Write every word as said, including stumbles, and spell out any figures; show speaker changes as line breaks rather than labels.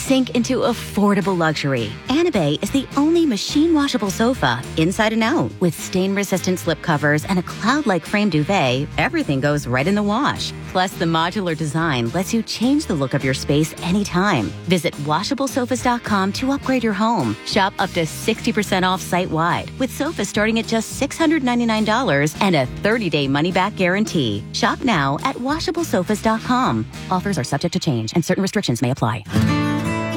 sink into affordable luxury. Anabay is the only machine washable sofa, inside and out. With stain-resistant slip covers and a cloud-like frame duvet, everything goes right in the wash. Plus, the modular design lets you change the look of your space anytime. Visit washable sofas dot com to upgrade your home. Shop up to sixty percent off site-wide, with sofas starting at just six hundred ninety-nine dollars and a thirty-day money-back guarantee. Shop now at washable sofas dot com. Offers are subject to change and certain restrictions may apply.